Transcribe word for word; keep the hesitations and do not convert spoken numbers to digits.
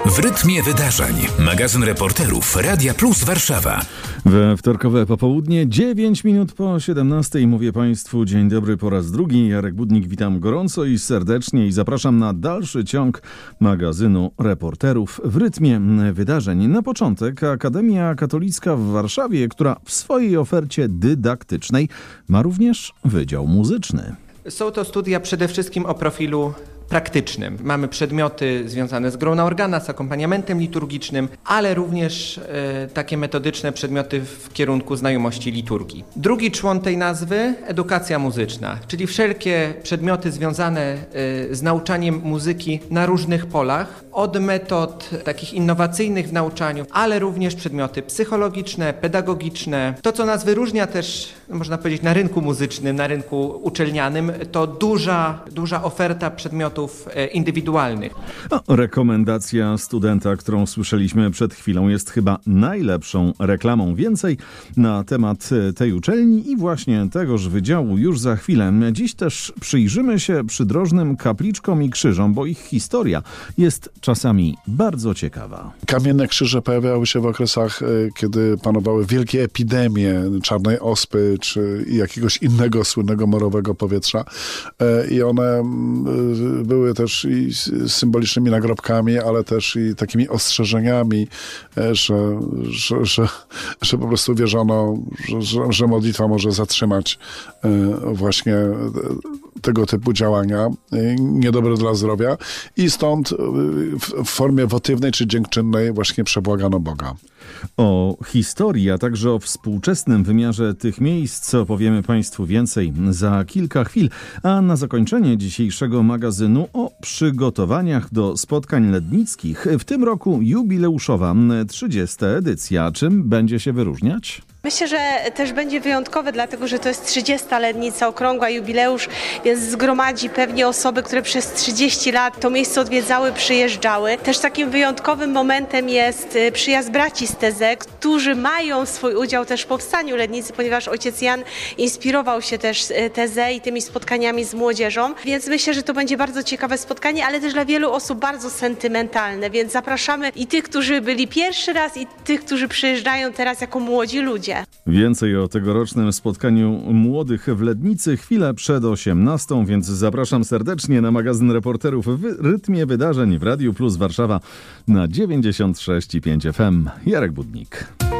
W rytmie wydarzeń. Magazyn reporterów Radia Plus Warszawa. We wtorkowe popołudnie, dziewięć minut po siedemnastej. Mówię Państwu dzień dobry po raz drugi. Jarek Budnik, witam gorąco i serdecznie i zapraszam na dalszy ciąg magazynu reporterów w rytmie wydarzeń. Na początek Akademia Katolicka w Warszawie, która w swojej ofercie dydaktycznej ma również wydział muzyczny. Są to studia przede wszystkim o profilu praktycznym. Mamy przedmioty związane z grą na organa, z akompaniamentem liturgicznym, ale również e, takie metodyczne przedmioty w kierunku znajomości liturgii. Drugi człon tej nazwy – edukacja muzyczna, czyli wszelkie przedmioty związane e, z nauczaniem muzyki na różnych polach, od metod takich innowacyjnych w nauczaniu, ale również przedmioty psychologiczne, pedagogiczne. To, co nas wyróżnia też, można powiedzieć, na rynku muzycznym, na rynku uczelnianym, to duża, duża oferta przedmiotów indywidualnych. No, rekomendacja studenta, którą słyszeliśmy przed chwilą, jest chyba najlepszą reklamą. Więcej na temat tej uczelni i właśnie tegoż wydziału już za chwilę. Dziś też przyjrzymy się przydrożnym kapliczkom i krzyżom, bo ich historia jest czasami bardzo ciekawa. Kamienne krzyże pojawiały się w okresach, kiedy panowały wielkie epidemie czarnej ospy czy jakiegoś innego słynnego morowego powietrza i one były też i symbolicznymi nagrobkami, ale też i takimi ostrzeżeniami, że, że, że, że po prostu wierzono, że, że, że modlitwa może zatrzymać właśnie tego typu działania niedobre dla zdrowia i stąd w formie wotywnej czy dziękczynnej właśnie przebłagano Boga. O historii, a także o współczesnym wymiarze tych miejsc opowiemy Państwu więcej za kilka chwil, a na zakończenie dzisiejszego magazynu o przygotowaniach do spotkań lednickich. W tym roku jubileuszowa trzydziesta edycja. Czym będzie się wyróżniać? Myślę, że też będzie wyjątkowe, dlatego że to jest trzydziesta lednica, okrągła jubileusz, więc zgromadzi pewnie osoby, które przez trzydzieści lat to miejsce odwiedzały, przyjeżdżały. Też takim wyjątkowym momentem jest przyjazd braci z T Z, którzy mają swój udział też w powstaniu Lednicy, ponieważ ojciec Jan inspirował się też T Z i tymi spotkaniami z młodzieżą, więc myślę, że to będzie bardzo ciekawe spotkanie, ale też dla wielu osób bardzo sentymentalne, więc zapraszamy i tych, którzy byli pierwszy raz, i tych, którzy przyjeżdżają teraz jako młodzi ludzie. Więcej o tegorocznym spotkaniu młodych w Lednicy chwilę przed osiemnastą, więc zapraszam serdecznie na magazyn reporterów w rytmie wydarzeń w Radiu Plus Warszawa na dziewięćdziesiąt sześć i pięć F M. Jarek Budnik.